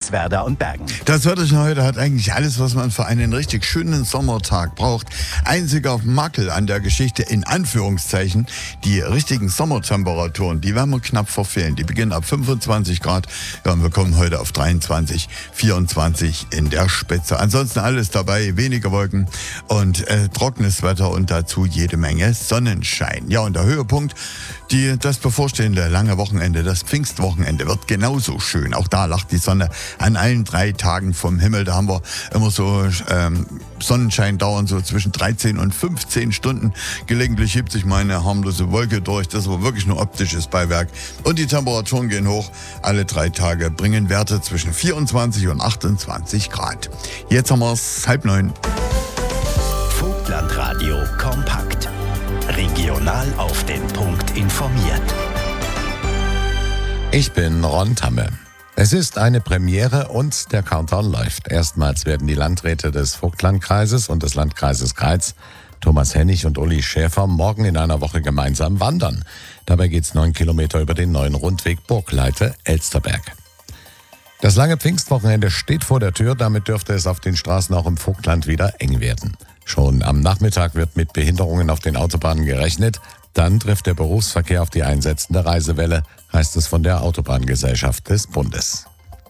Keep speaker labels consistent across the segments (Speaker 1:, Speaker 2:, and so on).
Speaker 1: Hoyerswerda und Bergen.
Speaker 2: Das Wetterchen heute hat eigentlich alles, was man für einen richtig schönen Sommertag braucht. Einziger Makel an der Geschichte, in Anführungszeichen, die richtigen Sommertemperaturen, die werden wir knapp verfehlen. Die beginnen ab 25 Grad. Ja, und wir kommen heute auf 23, 24 in der Spitze. Ansonsten alles dabei, wenige Wolken und trockenes Wetter und dazu jede Menge Sonnenschein. Ja, und der Höhepunkt, das bevorstehende lange Wochenende, das Pfingstwochenende, wird genauso schön. Auch da lacht die Sonne an allen 3 Tagen vom Himmel. Da haben wir immer so Sonnenschein dauern so zwischen 13 und 15 Stunden. Gelegentlich hebt sich mal eine harmlose Wolke durch. Das ist aber wirklich nur optisches Beiwerk. Und die Temperaturen gehen hoch. Alle 3 Tage bringen Werte zwischen 24 und 28 Grad. Jetzt haben wir es 8:30.
Speaker 1: Vogtlandradio kompakt. Regional auf den Punkt informiert.
Speaker 3: Ich bin Ron Tamme. Es ist eine Premiere und der Countdown läuft. Erstmals werden die Landräte des Vogtlandkreises und des Landkreises Greiz, Thomas Hennig und Uli Schäfer, morgen in einer Woche gemeinsam wandern. Dabei geht's 9 Kilometer über den neuen Rundweg Burgleite-Elsterberg. Das lange Pfingstwochenende steht vor der Tür, damit dürfte es auf den Straßen auch im Vogtland wieder eng werden. Schon am Nachmittag wird mit Behinderungen auf den Autobahnen gerechnet. Dann trifft der Berufsverkehr auf die einsetzende Reisewelle, heißt es von der Autobahngesellschaft des Bundes.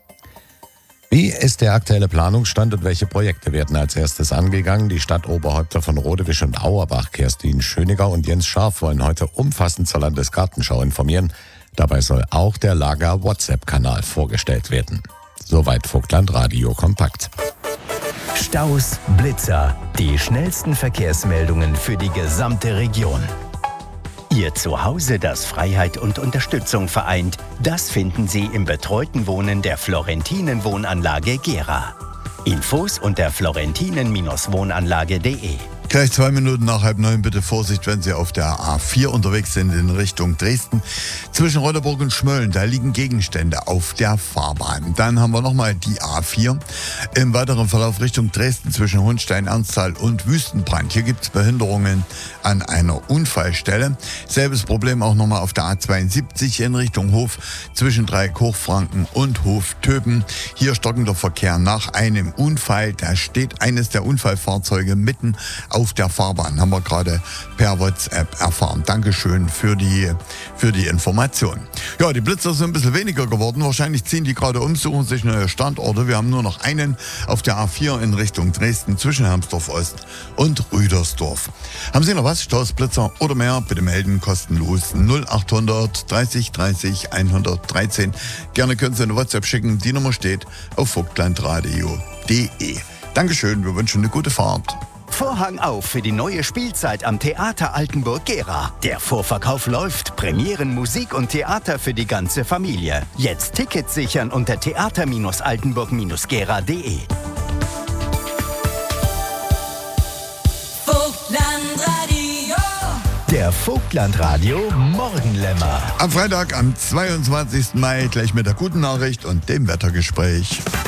Speaker 3: Wie ist der aktuelle Planungsstand und welche Projekte werden als erstes angegangen? Die Stadtoberhäupter von Rodewisch und Auerbach, Kerstin Schöniger und Jens Scharf, wollen heute umfassend zur Landesgartenschau informieren. Dabei soll auch der Lager-WhatsApp-Kanal vorgestellt werden. Soweit Vogtlandradio kompakt.
Speaker 1: Staus, Blitzer, die schnellsten Verkehrsmeldungen für die gesamte Region. Ihr Zuhause, das Freiheit und Unterstützung vereint, das finden Sie im betreuten Wohnen der Florentinen Wohnanlage Gera. Infos unter florentinen-wohnanlage.de.
Speaker 2: Gleich 2 Minuten nach 8:30, bitte Vorsicht, wenn Sie auf der A4 unterwegs sind in Richtung Dresden. Zwischen Rotterburg und Schmölln, da liegen Gegenstände auf der Fahrbahn. Dann haben wir nochmal die A4 im weiteren Verlauf Richtung Dresden zwischen Hohenstein, Ernsthal und Wüstenbrand. Hier gibt es Behinderungen an einer Unfallstelle. Selbes Problem auch nochmal auf der A72 in Richtung Hof zwischen Dreieck Hochfranken und Hof Töben. Hier stockender Verkehr nach einem Unfall. Da steht eines der Unfallfahrzeuge mitten auf der Fahrbahn, haben wir gerade per WhatsApp erfahren. Dankeschön für die Information. Ja, die Blitzer sind ein bisschen weniger geworden. Wahrscheinlich ziehen die gerade um, suchen sich neue Standorte. Wir haben nur noch einen auf der A4 in Richtung Dresden zwischen Hermsdorf Ost und Rüdersdorf. Haben Sie noch was? Staus, Blitzer oder mehr? Bitte melden, kostenlos 0800 30 30 113. Gerne können Sie eine WhatsApp schicken. Die Nummer steht auf vogtlandradio.de. Dankeschön, wir wünschen eine gute Fahrt.
Speaker 1: Vorhang auf für die neue Spielzeit am Theater Altenburg-Gera. Der Vorverkauf läuft. Premieren, Musik und Theater für die ganze Familie. Jetzt Tickets sichern unter theater-altenburg-gera.de.
Speaker 4: Vogtlandradio.
Speaker 1: Der Vogtlandradio Morgenlämmer.
Speaker 2: Am Freitag, am 22. Mai, gleich mit der guten Nachricht und dem Wettergespräch.